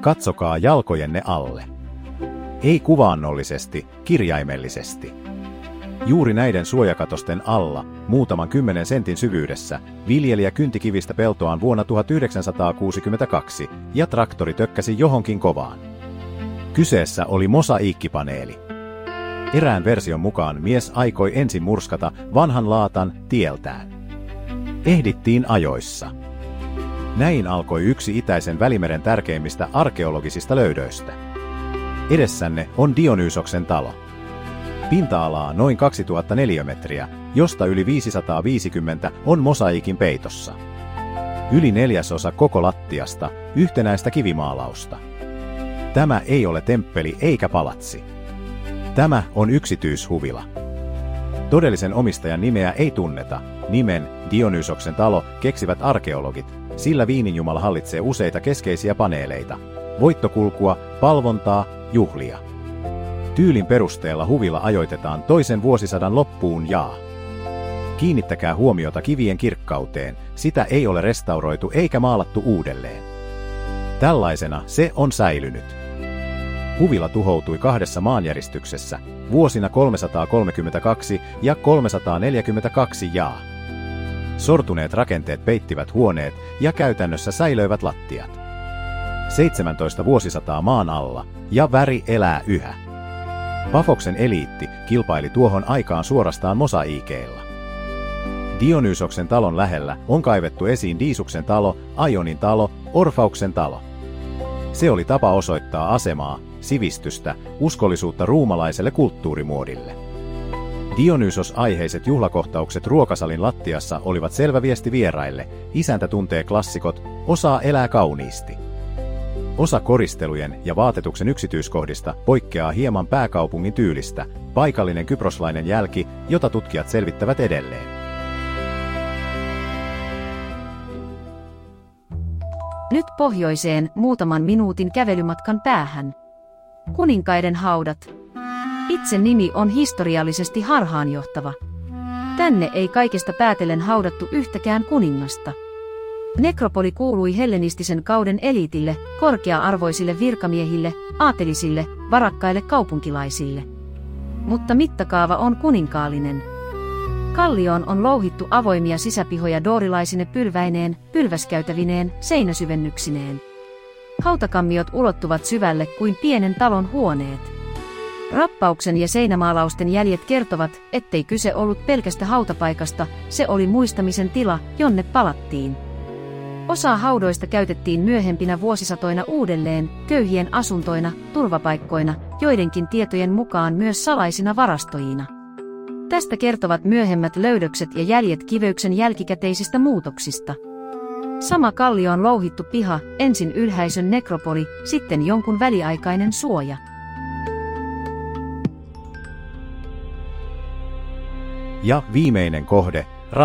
Katsokaa jalkojenne alle. Ei kuvaannollisesti, kirjaimellisesti. Juuri näiden suojakatosten alla, muutaman 10 sentin syvyydessä, viljelijä kynti kivistä peltoaan vuonna 1962 ja traktori tökkäsi johonkin kovaan. Kyseessä oli mosaiikkipaneeli. Erään version mukaan mies aikoi ensin murskata vanhan laatan tieltään. Ehdittiin ajoissa. Näin alkoi yksi Itäisen Välimeren tärkeimmistä arkeologisista löydöistä. Edessänne on Dionysoksen talo. Pinta-alaa noin 2000 neliömetriä, josta yli 550 on mosaiikin peitossa. Yli 1/4 koko lattiasta, yhtenäistä kivimaalausta. Tämä ei ole temppeli eikä palatsi. Tämä on yksityishuvila. Todellisen omistajan nimeä ei tunneta. Nimen Dionysoksen talo keksivät arkeologit, sillä Viininjumala hallitsee useita keskeisiä paneeleita. Voittokulkua, palvontaa, juhlia. Tyylin perusteella huvila ajoitetaan toisen vuosisadan loppuun Kiinnittäkää huomiota kivien kirkkauteen, sitä ei ole restauroitu eikä maalattu uudelleen. Tällaisena se on säilynyt. Huvila tuhoutui 2 maanjäristyksessä, vuosina 332 ja 342 Sortuneet rakenteet peittivät huoneet ja käytännössä säilöivät lattiat. 17 vuosisataa maan alla, ja väri elää yhä. Pafoksen eliitti kilpaili tuohon aikaan suorastaan mosaiikeilla. Dionysoksen talon lähellä on kaivettu esiin Diisuksen talo, Aionin talo, Orfauksen talo. Se oli tapa osoittaa asemaa, sivistystä, uskollisuutta ruumalaiselle kulttuurimuodille. Dionysos-aiheiset juhlakohtaukset ruokasalin lattiassa olivat selvä viesti vieraille, isäntä tuntee klassikot, osaa elää kauniisti. Osa koristelujen ja vaatetuksen yksityiskohdista poikkeaa hieman pääkaupungin tyylistä, paikallinen kyproslainen jälki, jota tutkijat selvittävät edelleen. Nyt pohjoiseen muutaman minuutin kävelymatkan päähän. Kuninkaiden haudat. Itse nimi on historiallisesti harhaanjohtava. Tänne ei kaikesta päätellen haudattu yhtäkään kuningasta. Nekropoli kuului hellenistisen kauden eliitille, korkea-arvoisille virkamiehille, aatelisille, varakkaille kaupunkilaisille. Mutta mittakaava on kuninkaallinen. Kallioon on louhittu avoimia sisäpihoja doorilaisine pylväineen, pylväskäytävineen, seinäsyvennyksineen. Hautakammiot ulottuvat syvälle kuin pienen talon huoneet. Rappauksen ja seinämaalausten jäljet kertovat, ettei kyse ollut pelkästä hautapaikasta, se oli muistamisen tila, jonne palattiin. Osa haudoista käytettiin myöhempinä vuosisatoina uudelleen, köyhien asuntoina, turvapaikkoina, joidenkin tietojen mukaan myös salaisina varastoina. Tästä kertovat myöhemmät löydökset ja jäljet kiveyksen jälkikäteisistä muutoksista. Sama kallio on louhittu piha, ensin ylhäisön nekropoli, sitten jonkun väliaikainen suoja. Ja viimeinen kohde,